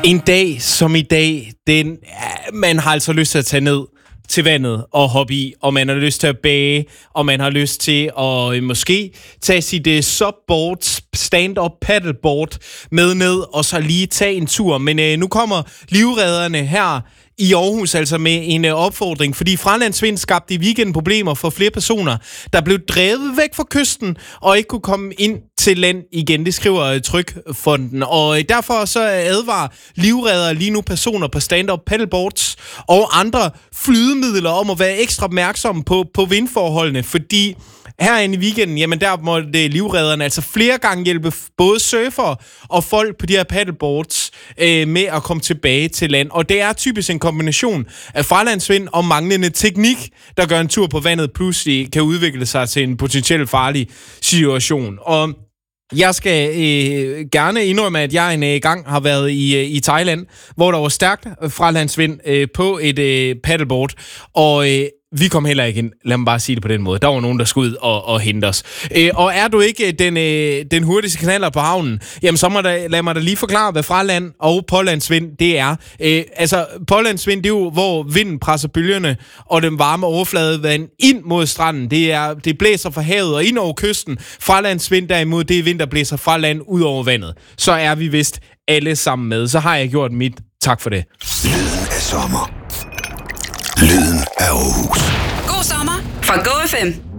En dag som i dag, man har altså lyst til at tage ned til vandet og hoppe i, og man har lyst til at bage, og man har lyst til at måske tage sit subboard, stand-up paddleboard med ned, og så lige tage en tur. Men nu kommer livredderne her i Aarhus altså med en opfordring, fordi fralandsvind skabte i weekenden problemer for flere personer, der blev drevet væk fra kysten og ikke kunne komme ind til land igen. Det skriver Trygfonden. Og derfor så advarer livreddere lige nu personer på stand-up paddleboards og andre flydemidler om at være ekstra opmærksomme på vindforholdene, fordi herinde i weekenden, jamen der måtte livredderne altså flere gange hjælpe både surfere og folk på de her paddleboards med at komme tilbage til land. Og det er typisk en kombination af fralandsvind og manglende teknik, der gør en tur på vandet pludselig kan udvikle sig til en potentielt farlig situation. Og jeg skal gerne indrømme, at jeg en gang har været i Thailand, hvor der var stærkt fralandsvind på et paddleboard, og vi kom heller ikke ind. Lad mig bare sige det på den måde. Der var nogen, der skulle ud og hente os. Og er du ikke den hurtigste kanaler på havnen, jamen så lad mig da lige forklare, hvad fraland og pålandsvind det er. Altså, pålandsvind, det er jo, hvor vinden presser bølgerne og den varme overfladevand ind mod stranden. Det blæser fra havet og ind over kysten. Fralandsvind derimod, det er vind, der blæser fra land ud over vandet. Så er vi vist alle sammen med. Så har jeg gjort mit. Tak for det. Lyden af sommer. Lyden af Aarhus. God sommer fra Go FM.